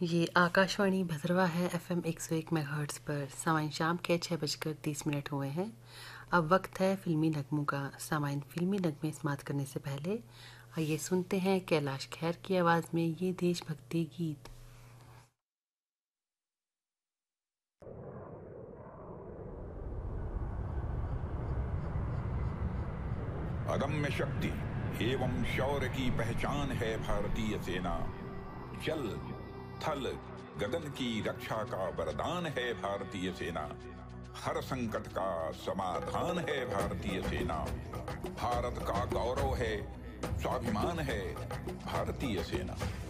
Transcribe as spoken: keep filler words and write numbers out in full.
ये आकाशवाणी भद्रवा है एफएम एक सौ एक मेगाहर्ट्ज़ पर। सामाइन शाम के छः बजकर तीस मिनट हुए हैं। अब वक्त है फिल्मी नगमों का। सामाइन फिल्मी नगमे समाप्त करने से पहले आइए सुनते हैं कैलाश खेर की आवाज़ में ये देशभक्ति गीत। अदम्य शक्ति एवं शौर्य की पहचान है भारतीय सेना। जल थल गगन की रक्षा का वरदान है भारतीय सेना। हर संकट का समाधान है भारतीय सेना। भारत का गौरव है, स्वाभिमान है भारतीय सेना।